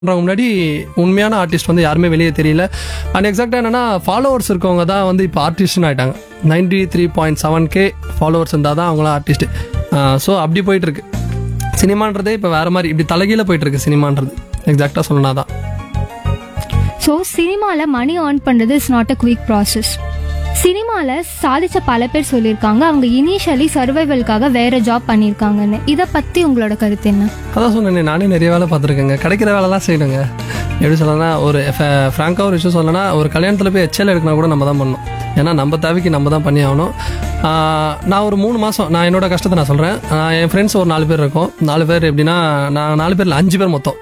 முன்னாடி உண்மையான ஆர்டிஸ்ட் வந்து யாருமே வெளியே தெரியல. அண்ட் எக்ஸாக்டாக என்னன்னா ஃபாலோவர்ஸ் இருக்கவங்க தான் வந்து இப்போ ஆர்டிஸ்ட்னு ஆயிட்டாங்க. 93.7K ஃபாலோவர்ஸ் இருந்தால் தான் அவங்களாம் ஆர்டிஸ்ட். ஸோ அப்படி போயிட்டு இருக்கு சினிமான்றதே. இப்போ வேற மாதிரி இப்படி தலைகீழ போயிட்டு இருக்கு சினிமான்றது. எக்ஸாக்டாக சொல்லணும்னா தான். ஸோ சினிமாவில் மணி ஏர்ன் பண்ணுறது is not a quick process. சினிமாவில் சாதித்த பல பேர் சொல்லியிருக்காங்க அவங்க இனிஷியலி சர்வைவலுக்காக வேறு ஜாப் பண்ணியிருக்காங்கன்னு. இதை பற்றி உங்களோட கருத்து என்ன? அதான் சொன்னேன், நானே நிறைய வேலை பார்த்துருக்கேங்க. கிடைக்கிற வேலைலாம் செய்யணுங்க. எப்படி சொல்லணும்னா, ஒரு ஃப்ராங்காக ஒரு விஷயம் சொல்லணும்னா, ஒரு கல்யாணத்தில் போய் HL எடுக்கணும் கூட நம்ம தான் பண்ணணும். ஏன்னா நம்ம தேவைக்கு நம்ம தான் பண்ணி ஆகணும். நான் ஒரு 3 மாதம் நான் என்னோட கஷ்டத்தை நான் சொல்கிறேன். என் ஃப்ரெண்ட்ஸ் ஒரு 4 பேர் இருக்கோம். 4 பேர் எப்படின்னா, நான் 4 பேரில் 5 பேர் மொத்தம்.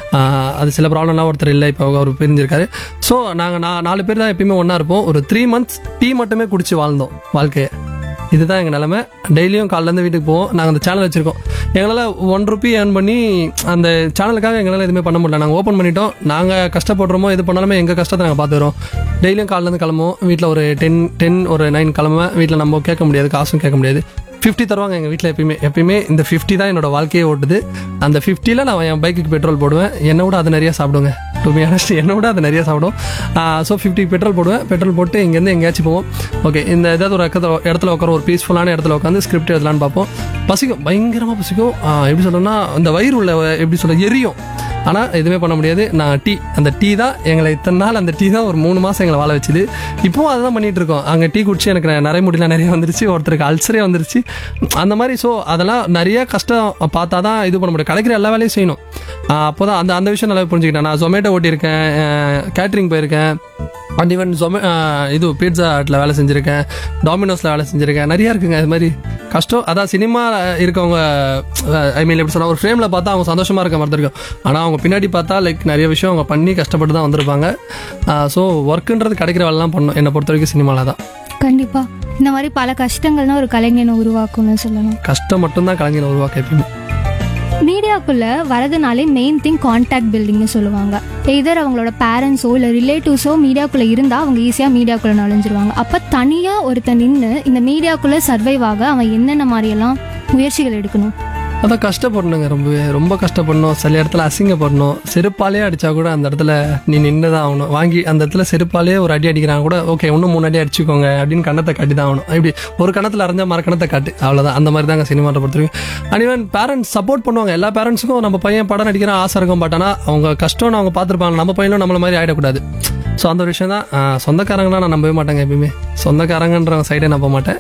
அது சில ப்ராப்ளம்லாம் ஒருத்தர் இல்லை, இப்போ அவர் பிரிஞ்சிருக்காரு. ஸோ நாங்கள் 4 பேர் தான் எப்பயுமே ஒன்றா இருப்போம். ஒரு 3 months டீ மட்டுமே குடிச்சு வாழ்ந்தோம் வாழ்க்கையை. இதுதான் எங்கள் நிலைமை. டெய்லியும் காலையிலேருந்து வீட்டுக்கு போவோம். நாங்கள் அந்த சேனல் வச்சுருக்கோம். எங்களால் ₹1 ஏர்ன் பண்ணி அந்த சேனலுக்காக எங்களால் எதுவுமே பண்ண முடியல. நாங்கள் ஓப்பன் பண்ணிட்டோம். நாங்கள் கஷ்டப்படுறோமோ எது பண்ணாலுமே எங்கள் கஷ்டத்தை நாங்கள் பார்த்துக்கிறோம். டெய்லியும் காலையிலேருந்து கிளம்புவோம். வீட்டில் ஒரு 10 ஒரு 9 கிளம்புவேன். வீட்டில் நம்ம கேட்க முடியாது, காசும் கேட்க முடியாது. 50 தருவாங்க எங்கள் வீட்டில். எப்பயுமே இந்த 50 தான் என்னோட வாழ்க்கையை ஓட்டுது. அந்த 50ல் நான் என் பைக்குக்கு பெட்ரோல் போடுவேன். என்னை விட அது நிறைய சாப்பிடுவேங்க. டு பி ஆனஸ்ட், என்னை விட அது நிறைய சாப்பிடும். ஸோ 50 பெட்ரோல் போடுவேன். பெட்ரோல் போட்டு இங்கேருந்து எங்கேயாச்சும் போவோம். ஓகே, இந்த ஏதாவது ஒரு இடத்துல உட்கார, ஒரு பீஸ்ஃபுல்லான இடத்துல உட்காந்து ஸ்கிரிப்ட் எழுதலான்னு பார்ப்போம். பசிக்கும், பயங்கரமாக பசிக்கும். எப்படி சொல்லணும்னா, இந்த வயிறு உள்ள எப்படி சொல்ல எரியும். ஆனால் எதுவுமே பண்ண முடியாது. நான் அந்த டீ தான் எங்களை இத்தனை நாள், அந்த டீ தான் ஒரு 3 மாதம் எங்களை வாழ வச்சுது. இப்போவும் அதை தான் பண்ணிகிட்டு இருக்கோம். அங்கே டீ குடிச்சு எனக்கு நிறைய முடியல நிறைய வந்துருச்சு. ஒருத்தருக்கு அல்சரே வந்துருச்சு அந்த மாதிரி. ஸோ அதெல்லாம் நிறைய கஷ்டம் பார்த்தா தான் இது பண்ண முடியும். கிடைக்கிற எல்லா வேலையும் செய்யணும். அப்போ தான் அந்த விஷயம் நல்லா புரிஞ்சுக்கிட்டேன். நான் ஜொமேட்டோ ஓட்டியிருக்கேன், கேட்ரிங் போயிருக்கேன், அண்ட் ஈவன் இது பீட்சா ஹட்டில் வேலை செஞ்சுருக்கேன், டாமினோஸில் வேலை செஞ்சுருக்கேன். நிறையா இருக்குங்க அது மாதிரி கஷ்டம். அதான் சினிமா இருக்கவங்க எப்படி சொன்னால், ஒரு ஃப்ரேமில் பார்த்தா அவங்க சந்தோஷமாக இருக்க மாதிரி இருக்கும். ஆனால் அவங்க பின்னாடி பார்த்தா நிறைய விஷயம் அவங்க பண்ணி கஷ்டப்பட்டு தான் வந்திருப்பாங்க. ஸோ ஒர்க்குன்றது கிடைக்கிற வேலைலாம் பண்ணணும். என்னை பொறுத்த வரைக்கும் சினிமாவில் தான். கண்டிப்பாக இந்த மாதிரி பல கஷ்டங்கள் தான் ஒரு கலைஞனை உருவாக்கும்னு சொல்லணும். கஷ்டம் மட்டும்தான் கலைஞனை உருவாக்க எப்பயுமே. மீடியாக்குள்ளே வரதுனாலே மெயின் திங் கான்டாக்ட் பில்டிங்னு சொல்லுவாங்க. எதர் அவங்களோட பேரண்ட்ஸோ இல்லை ரிலேட்டிவ்ஸோ மீடியாக்குள்ளே இருந்தால் அவங்க ஈஸியாக மீடியாக்குள்ளே நுழைஞ்சிருவாங்க. அப்போ தனியாக ஒருத்தன் நின்று இந்த மீடியாக்குள்ளே சர்வைவ் ஆக அவன் என்னென்ன மாதிரியெல்லாம் முயற்சிகள் எடுக்கணும்? அதான் கஷ்டப்படணுங்க. ரொம்ப கஷ்டப்படணும். சில இடத்துல அசிங்கப்படணும். செருப்பாலே அடித்தா கூட அந்த இடத்துல நீ நின்று தான் ஆகணும். வாங்கி அந்த இடத்துல செருப்பாலே ஒரு அடி அடிக்கிறாங்க கூட, ஓகே இன்னும் 3 அடி அடிச்சுக்கோங்க அப்படின்னு கண்ணத்தை காட்டி தான் ஆகணும். இப்படி ஒரு கணத்தில் அரைஞ்சா மரக்கணத்தை காட்டு, அவ்வளோதான். அந்த மாதிரி தாங்க சினிமாவை பொறுத்தவரைக்கும். அண்ட் ஈவன் பேரண்ட்ஸ் சப்போர்ட் பண்ணுவாங்க. எல்லா பேரண்ட்ஸுக்கும் நம்ம பையன் படம் நடிக்கிற ஆசை இருக்கும். பட் ஆனால் அவங்க கஷ்டம்னு அவங்க பார்த்துருப்பாங்க. நம்ம பையனும் நம்மள மாதிரி ஆகிடக்கூடாது. ஸோ அந்த ஒரு விஷயம் தான். சொந்தக்காரங்கன்னா நான் நம்பவே மாட்டேங்க எப்பயுமே. சொந்தக்காரங்கன்ற சைடே நம்ப மாட்டேன்.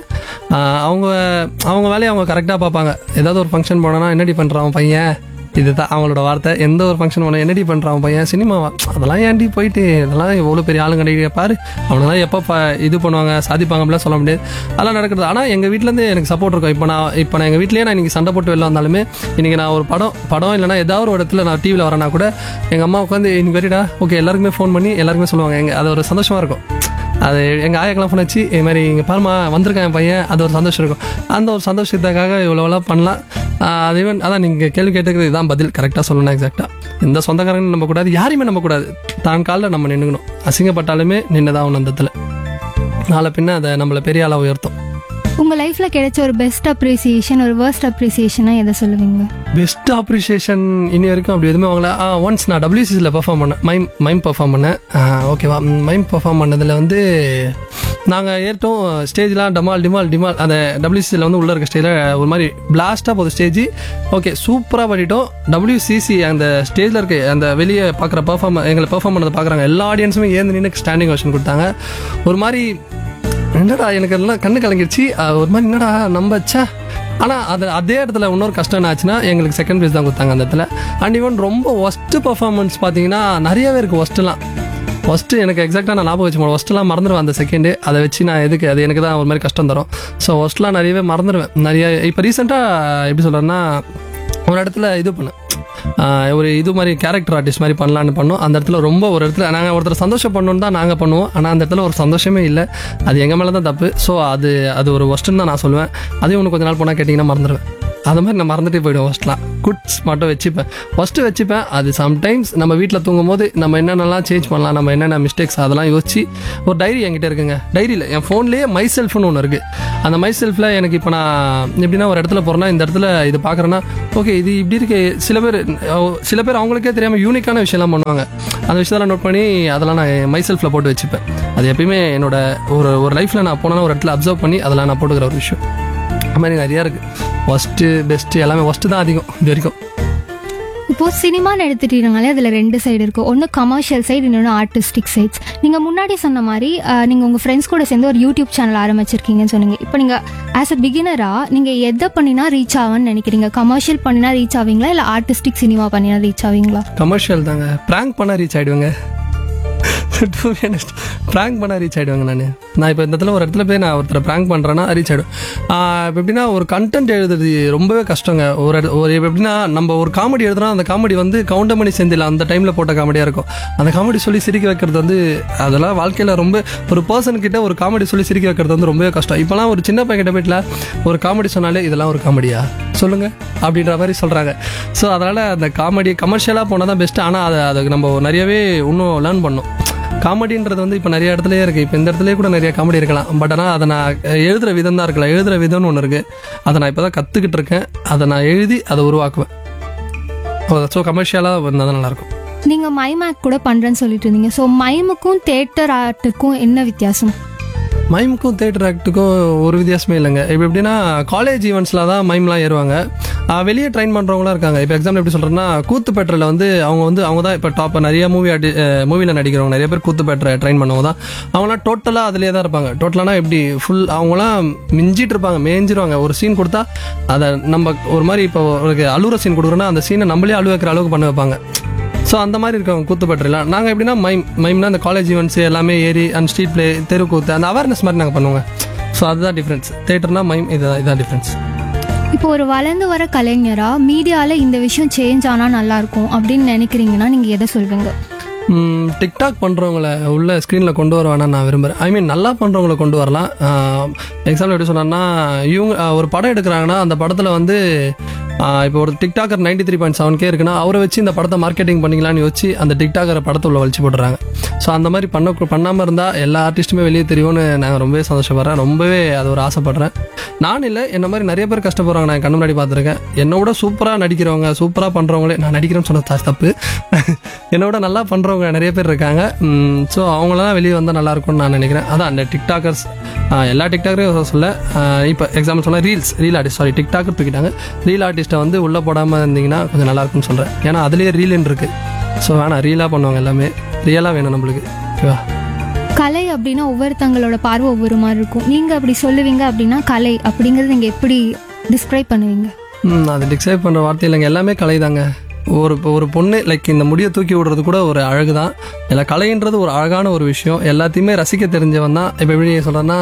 அவங்க வேலையை அவங்க கரெக்டாக பார்ப்பாங்க. ஏதாவது ஒரு ஃபங்க்ஷன் போனோன்னா, என்னடி பண்ணுறான் பையன், இதுதான் அவங்களோட வார்த்தை. எந்த ஒரு ஃபங்க்ஷன் போனால், என்னடி பண்ணுறான் பையன், சினிமாவா, அதெல்லாம் ஏன்டி போயிட்டு, இதெல்லாம் எவ்வளோ பெரிய ஆளுங்க பாரு, அவனெல்லாம் எப்போ இது பண்ணுவாங்க சாதிப்பாங்க அப்படிலாம் சொல்ல முடியாது. அதெல்லாம் நடக்கிறது. ஆனால் எங்கள் வீட்டிலேருந்து எனக்கு சப்போர்ட் இருக்கும். இப்போ நான் எங்கள் வீட்லேயே நான் இன்றைக்கி சண்டை போட்டு வெளில வந்தாலுமே, இன்றைக்கி நான் ஒரு படம் இல்லைனா ஏதாவது ஒரு இடத்துல நான் டிவியில் வரேன்னா கூட எங்கள் அம்மா உட்காந்து இன்னைக்கு வெறிடா ஓகே எல்லாருக்குமே ஃபோன் பண்ணி எல்லாருக்குமே சொல்லுவாங்க. அது ஒரு சந்தோஷமாக இருக்கும். அது எங்கள் ஆயாக்கெல்லாம் ஃபோன் வச்சு இது மாதிரி இங்கே பாருமா வந்திருக்கேன் என் பையன், அது ஒரு சந்தோஷம் இருக்கும். அந்த ஒரு சந்தோஷத்துக்காக இவ்வளோலாம் பண்ணலாம். அது ஈவன் அதான் நீங்கள் கேள்வி கேட்டுக்கிறது இதுதான் பதில். கரெக்டாக சொல்லணும். எக்ஸாக்டாக எந்த சொந்தக்காரங்களும் நம்பக்கூடாது, யாரையுமே நம்பக்கூடாது. தான் காலில் நம்ம நின்றுக்கணும். அசிங்கப்பட்டாலுமே நின்று தான் ஒன்று அந்த இடத்துல. நாளை பின்ன அதை நம்மளை பெரிய ஆளாக உயர்த்தும். உங்கள் லைஃப்பில் கிடைச்ச ஒரு பெஸ்ட் அப்ரிசியேஷன், ஒரு வேர்ஸ்ட் அப்ரிசியேஷனாக எதை சொல்லுவீங்க? பெஸ்ட் அப்ரிசியேஷன் இனி வரைக்கும் அப்படி எதுவுமே வாங்கல. ஒன்ஸ் நான் WCCயில் பெர்ஃபார்ம் பண்ணேன். மைம் பெர்ஃபார்ம் பண்ணேன். ஓகேவா, மைம் பெர்ஃபார்ம் பண்ணதில் வந்து நாங்கள் ஏற்றோம் ஸ்டேஜ்லாம் டிமால் அந்த WCCயில் வந்து உள்ளே இருக்க ஸ்டேஜில் ஒரு மாதிரி பிளாஸ்ட்டாக போகுது ஸ்டேஜ். ஓகே சூப்பராக பண்ணிட்டோம். WCC அந்த ஸ்டேஜில் இருக்க அந்த வெளியே பார்க்குற எங்களை பெர்ஃபார்ம் பண்ணதை பார்க்குறாங்க. எல்லா ஆடியன்ஸுமே ஏந்து நின்று ஸ்டாண்டிங் ஓஷன் கொடுத்தாங்க. ஒரு மாதிரி என்னடா எனக்கு எல்லாம் கண்ணு கலங்கிடுச்சு. ஒரு மாதிரி என்னடா நம்பச்சா. ஆனால் அதே இடத்துல இன்னொரு கஷ்டம் என்ன ஆச்சுன்னா, எங்களுக்கு செகண்ட் ப்ரைஸ் தான் கொடுத்தாங்க அந்த இடத்துல. அண்ட் ஈவன் ரொம்ப ஒஸ்ட்டு பர்ஃபார்மன்ஸ் பார்த்தீங்கன்னா நிறையவே இருக்குது. ஒஸ்ட்டு எனக்கு எக்ஸாக்டாக நான் ஞாபகம் வச்சு ஒஸ்ட்டெலாம் மறந்துடுவேன். அந்த செகண்டு அதை வச்சு நான் எதுக்கு, அது எனக்கு தான் ஒரு மாதிரி கஷ்டம் தரும். ஸோ ஒஸ்ட்லாம் நிறையவே மறந்துடுவேன். இப்போ ரீசெண்டாக எப்படி சொல்கிறேன்னா, ஒரு இடத்துல இது பண்ணேன், ஒரு இது மாதிரி கேரக்டர் ஆர்டிஸ்ட் மாதிரி பண்ணலான்னு பண்ணோம். அந்த இடத்துல ஒரு இடத்துல நாங்கள் ஒருத்தர் சந்தோஷம் பண்ணணுன்னு தான் நாங்கள் பண்ணுவோம். ஆனால் அந்த இடத்துல ஒரு சந்தோஷமே இல்லை. அது எங்கள் மேலே தான் தப்பு. ஸோ அது ஒரு ஒஸ்ட்டுன்னு தான் நான் சொல்லுவேன். அதையும் ஒன்று கொஞ்ச நாள் போனால் கேட்டிங்கன்னா மறந்துடுவேன். அது மாதிரி நான் மறந்துட்டே போயிடுவேன். ஃபஸ்ட்லாம் குட்ஸ் மட்டும் வச்சுப்பேன். அது சம்டைம்ஸ் நம்ம வீட்டில் தூங்கும் போது நம்ம என்னென்னலாம் சேஞ்ச் பண்ணலாம், நம்ம என்னென்ன மிஸ்டேக்ஸ் அதெல்லாம் யோசிச்சு ஒரு டைரி என்கிட்ட இருக்குங்க. டைரியில் என் ஃபோன்லேயே மை செல்ஃப்னு ஒன்று இருக்குது. அந்த மை செல்ஃபில் எனக்கு இப்போ நான் எப்படின்னா ஒரு இடத்துல போகிறேன்னா இந்த இடத்துல இது பார்க்குறேன்னா ஓகே இது இப்படி இருக்கு. சில பேர் அவங்களுக்கே தெரியாமல் யூனிக்கான விஷயம்லாம் பண்ணுவாங்க. அந்த விஷயத்தெல்லாம் நோட் பண்ணி அதெல்லாம் நான் மை செல்ஃபில் போட்டு வச்சுப்பேன். அது எப்பயுமே என்னோட ஒரு லைஃப்பில் நான் போனேன்னா ஒரு இடத்துல அப்சர்வ் பண்ணி அதெல்லாம் நான் போட்டுக்கிற ஒரு விஷயம். அது மாதிரி நிறையா இருக்குது. ஒஸ்ட்டு பெஸ்ட்டு எல்லாமே ஒஸ்ட்டு தான் அதிகம் இது வரைக்கும். இப்போ சினிமான்னு எடுத்துட்டீங்கனாலே அதில் 2 சைடு இருக்கும். ஒன்று கமர்ஷியல் சைடு, இன்னொன்று ஆர்டிஸ்டிக் சைட்ஸ். நீங்கள் முன்னாடி சொன்ன மாதிரி நீங்கள் உங்கள் ஃப்ரெண்ட்ஸ் கூட சேர்ந்து ஒரு யூடியூப் சேனல் ஆரம்பிச்சிருக்கீங்கன்னு சொன்னீங்க. இப்போ நீங்கள் ஆஸ் அ பிகினராக நீங்கள் எதை பண்ணினா ரீச் ஆகும்னு நினைக்கிறீங்க? கமர்ஷியல் பண்ணினா ரீச் ஆவீங்களா, இல்லை ஆர்டிஸ்டிக் சினிமா பண்ணினா ரீச் ஆவீங்களா? கமர்ஷியல் தாங்க. ப்ராங்க் பண்ண ரீச் ஆகிடுவேங்க. ப்ராங்க் பண்ண ரீச் ஆகிடுவாங்க. நான் இப்போ இந்த இடத்துல ஒரு இடத்துல போய் நான் ஒருத்தரை ப்ராங்க் பண்ணுறேன்னா ரீச் ஆகிடும். இப்போ எப்படின்னா ஒரு கண்டென்ட் எழுதுறது ரொம்பவே கஷ்டங்க. ஒரு எப்படின்னா நம்ம ஒரு காமெடி எழுதுறோம், அந்த காமெடி வந்து கவுண்டமணி செந்தில் அந்த டைமில் போட்ட காமெடியாக இருக்கும். அந்த காமெடி சொல்லி சிரிக்க வைக்கிறது வந்து அதெல்லாம் வாழ்க்கையில் ரொம்ப ஒரு பர்சன்கிட்ட ஒரு காமெடி சொல்லி சிரிக்க வைக்கிறது வந்து ரொம்பவே கஷ்டம். இப்போலாம் ஒரு சின்ன பையன்கிட்ட வீட்டில் ஒரு காமெடி சொன்னாலே இதெல்லாம் ஒரு காமெடியா சொல்லுங்கள் அப்படின்ற மாதிரி சொல்கிறாங்க. ஸோ அதனால் அந்த காமெடி கமர்ஷியலாக போனால் தான் பெஸ்ட்டு. ஆனால் அதுக்கு நம்ம நிறையவே இன்னும் லேர்ன் பண்ணணும். காமெடின்றது வந்து இப்போ நிறைய இடத்துலையே இருக்குது. இப்போ இந்த இடத்துலேயே கூட நிறைய காமெடி இருக்கலாம். பட் ஆனால் அதை நான் எழுதுகிற விதம் தான் இருக்கலாம். எழுதுகிற விதம்னு ஒன்று இருக்குது. அதை நான் இப்போ தான் கற்றுக்கிட்டு இருக்கேன். அதை நான் எழுதி அதை உருவாக்குவேன். ஸோ கமர்ஷியலாக வந்தால் தான் நல்லாயிருக்கும். நீங்கள் மைம் ஆக்ட் கூட பண்ணுறேன்னு சொல்லிட்டு இருந்தீங்க. ஸோ மைமுக்கும் தேட்டர் ஆர்ட்டுக்கும் என்ன வித்தியாசம்? மைமுக்கும் தேட்டர் ஆக்ட்டுக்கும் ஒரு வித்தியாசமே இல்லைங்க. இப்போ எப்படின்னா காலேஜ் ஈவெண்ட்ஸில் தான் மைம்லாம் ஏறுவாங்க. வெளியே ட்ரெயின் பண்ணுறவங்களாம் இருக்காங்க. இப்போ எக்ஸாம்பிள் எப்படி சொல்கிறேன்னா கூத்துப்பேட்டரில் வந்து அவங்க தான் இப்போ டாப் நிறைய மூவியில் நடிக்கிறவங்க நிறைய பேர் கூத்துப்பேட்டரை ட்ரெயின் பண்ணவங்க தான். அவங்களாம் டோட்டலாக அதிலே தான் இருப்பாங்க. டோட்டலானா எப்படி ஃபுல் அவங்களாம் மிஞ்சிட்டு இருப்பாங்க, மேய்ஞ்சிருவாங்க. ஒரு சீன் கொடுத்தா அதை நம்ம ஒரு மாதிரி இப்போ ஒரு அழுகிற சீன் கொடுக்குறோன்னா அந்த சீனை நம்மளே அழுவ வைக்கிற அளவுக்கு பண்ண வைப்பாங்க. ஸோ அந்த மாதிரி இருக்கவங்க கூத்துப்பேட்டரிலாம். நாங்கள் எப்படின்னா மைம்னா அந்த காலேஜ் ஈவெண்ட்ஸ் எல்லாமே ஏறி அந்த ஸ்ட்ரீட் பிளே தெருக்கூத்து அந்த அவேர்னஸ் மாதிரி நாங்கள் பண்ணுவோங்க. ஸோ அதுதான் டிஃப்ரென்ஸ். தேட்டர்னா மைம் இதுதான் டிஃப்ரென்ஸ். இப்போ ஒரு வளர்ந்து வர கலைஞராக மீடியாவில் இந்த விஷயம் சேஞ்ச் ஆனால் நல்லாயிருக்கும் அப்படின்னு நினைக்கிறீங்கன்னா நீங்கள் எதை சொல்வீங்க? டிக்டாக் பண்ணுறவங்கள உள்ள ஸ்க்ரீனில் கொண்டு வருவானா நான் விரும்புகிறேன். ஐ மீன் நல்லா பண்ணுறவங்கள கொண்டு வரலாம். எக்ஸாம்பிள் எப்படி சொன்னான்னா இவங்க ஒரு படம் எடுக்கிறாங்கன்னா அந்த படத்தில் வந்து இப்போ ஒரு டிக்டாக்கர் 93.7K இருக்குன்னா அவரை வச்சு இந்த படத்தை மார்க்கெட்டிங் பண்ணிக்கலான்னு யோசிச்சு அந்த டிக்டாக்கரை படத்தை உள்ள வலிச்சு போட்டுறாங்க. ஸோ அந்த மாதிரி பண்ணாமல் இருந்தால் எல்லா ஆர்டிஸ்ட்டுமே வெளியே தெரியும்னு நான் ரொம்பவே சந்தோஷப்படுறேன். ரொம்பவே அது ஒரு ஆசைப்படுறேன். நான் இல்லை என்ன மாதிரி நிறைய பேர் கஷ்டப்படுறாங்க. நான் கண்ணு முன்னாடி பார்த்துருக்கேன். என்னோட சூப்பராக நடிக்கிறவங்க சூப்பராக பண்ணுறவங்களே நான் நடிக்கிறேன்னு சொன்ன தப்பு என்னோட நல்லா பண்ணுறவங்க நிறைய பேர் இருக்காங்க. ஸோ அவங்களாம் வெளியே வந்தால் நல்லாயிருக்கும்னு நான் நினைக்கிறேன். அதான் அந்த டிக்டாக்கர்ஸ் எல்லா டிக்டாக்கரையும் சொல்ல இப்போ எக்ஸாம்பிள் சொன்னால் ரீல் ஆர்டிஸ்ட் டிக்டாக்கர் தூக்கிட்டாங்க. ரீல் ஆர்டிஸ்ட்டை வந்து உள்ளே போடாமல் இருந்தீங்கன்னா கொஞ்சம் நல்லாயிருக்கும்னு சொல்கிறேன். ஏன்னா அதுலேயே ரீல்னு இருக்குது. ஸோ வேணாம், ரீலாக பண்ணுவாங்க எல்லாமே ரியலாக வேணும் நம்மளுக்கு. ஓகேவா? கலை அப்படின்னா ஒவ்வொருத்தங்களோட பார்வை ஒவ்வொரு மாதிரி இருக்கும். நீங்கள் அப்படி சொல்லுவீங்க அப்படின்னா கலை அப்படிங்கிறது நீங்கள் எப்படி டிஸ்கிரைப் பண்ணுவீங்க? அது டிஸ்கிரைப் பண்ணுற வார்த்தை இல்லைங்க. எல்லாமே கலை தாங்க. ஒரு பொண்ணு லைக் இந்த முடியை தூக்கி விடுறது கூட ஒரு அழகு தான். இல்லை கலைன்றது ஒரு அழகான ஒரு விஷயம். எல்லாத்தையுமே ரசிக்க தெரிஞ்சவன் தான். இப்போ எப்படி சொல்கிறேன்னா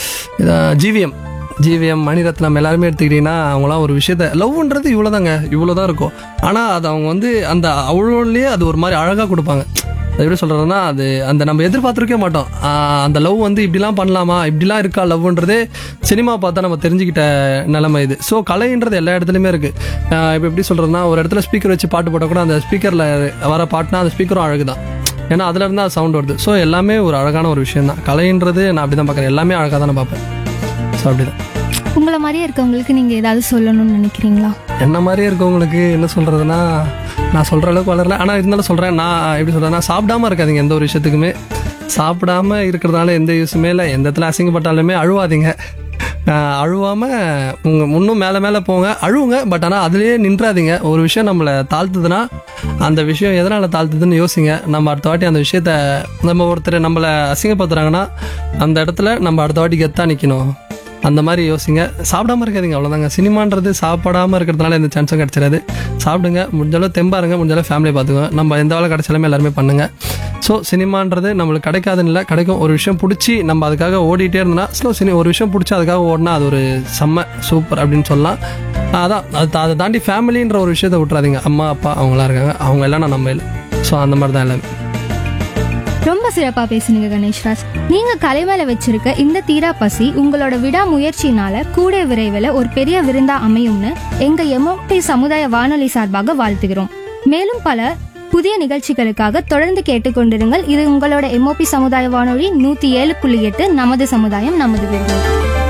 ஜிவிஎம் மணிரத்னம் எல்லாருமே எடுத்துக்கிட்டிங்கன்னா அவங்களாம் ஒரு விஷயத்த லவ்ன்றது இவ்வளோ தான் இருக்கும். ஆனால் அது அவங்க வந்து அந்த அவ்வளோலேயே அது ஒரு மாதிரி அழகாக கொடுப்பாங்க. அது எப்படி சொல்கிறதுனா அந்த நம்ம எதிர்பார்த்துருக்கே மாட்டோம். அந்த லவ் வந்து இப்படிலாம் பண்ணலாமா, இப்படிலாம் இருக்கா லவ்ன்றதே சினிமா பார்த்தா நம்ம தெரிஞ்சுக்கிட்ட நிலைமை இது. ஸோ கலைன்றது எல்லா இடத்துலையுமே இருக்குது. இப்போ எப்படி சொல்கிறதுனா ஒரு இடத்துல ஸ்பீக்கர் வச்சு பாட்டு போட்டால் கூட அந்த ஸ்பீக்கரில் வர பாட்டுனா அந்த ஸ்பீக்கரும் அழகு தான். ஏன்னா அதில் இருந்தால் சவுண்ட் வருது. ஸோ எல்லாமே ஒரு அழகான ஒரு விஷயம் தான். கலைன்றது நான் அப்படி தான் பார்க்குறேன். எல்லாமே அழகாக தான் நான் பார்ப்பேன். ஸோ அப்படி தான். உங்களை மாதிரியே இருக்கவங்களுக்கு நீங்கள் ஏதாவது சொல்லணும்னு நினைக்கிறீங்களா? என்ன மாதிரியே இருக்கவங்களுக்கு என்ன சொல்கிறதுனா நான் சொல்கிற அளவுக்கு வளரல. ஆனால் இருந்தாலும் சொல்கிறேன். நான் எப்படி சொல்கிறேன்னா சாப்பிடாமல் இருக்காதிங்க. எந்த ஒரு விஷயத்துக்குமே சாப்பிடாமல் இருக்கிறதுனால எந்த யூஸுமே இல்லை. எந்த இடத்துல அசிங்கப்பட்டாலுமே அழுவாதீங்க. அழுவாமல் இன்னும் மேலே போங்க, அழுவுங்க. பட் ஆனால் அதுலேயே நின்றாதீங்க. ஒரு விஷயம் நம்மளை தாழ்த்துதுன்னா அந்த விஷயம் எதனால் தாழ்த்துதுன்னு யோசிங்க. நம்ம அடுத்த வாட்டி அந்த விஷயத்த நம்ம ஒருத்தர் நம்மளை அசிங்கப்படுத்துகிறாங்கன்னா அந்த இடத்துல நம்ம அடுத்த வாட்டி கெத்தாக நிற்கணும். அந்த மாதிரி யோசிங்க. சாப்பிடாமல் இருக்காதிங்க, அவ்வளோதாங்க. சினிமான்றது சாப்பிடாமல் இருக்கிறதுனால எந்த சான்ஸும் கிடச்சிடாது. சாப்பிடுங்க, முடிஞ்சாலும் தெம்பாருங்க, முடிஞ்சாலும் ஃபேமிலியை பார்த்துக்குங்க. நம்ம எந்த வேலை கிடைச்சாலுமே எல்லாருமே பண்ணுங்கள். ஸோ சினிமான்றது நம்மளுக்கு கிடைக்காதுன்னு இல்லை, கிடைக்கும். ஒரு விஷயம் பிடிச்சி நம்ம அதுக்காக ஓடிட்டே இருந்தோம்னா ஒரு விஷயம் பிடிச்சி அதுக்காக ஓடினா அது ஒரு செம்ம சூப்பர் அப்படின்னு சொல்லலாம். அதான் அதை தாண்டி ஃபேமிலின்ற ஒரு விஷயத்தை விட்டுறாதீங்க. அம்மா அப்பா அவங்களாம் இருக்காங்க, அவங்க எல்லாம் நான் நம்ம இல்லை. ஸோ அந்த மாதிரி தான் எல்லாமே. ரொம்ப சிறப்பா பேசுனீங்க கணேஷ்ராஜ். நீங்க கலை மேல வச்சிருக்க இந்த தீரா பசி உங்களோட விடாமுயற்சினால கூடிய விரைவில் ஒரு பெரிய விருந்தா அமையும்னு எங்க எம்ஓபி சமுதாய வானொலி சார்பாக வாழ்த்துகிறோம். மேலும் பல புதிய நிகழ்ச்சிகளுக்காக தொடர்ந்து கேட்டுக்கொண்டிருங்கள். இது உங்களோட எம்ஓபி சமுதாய வானொலி 107.8 நமது சமுதாயம் நமது விருது.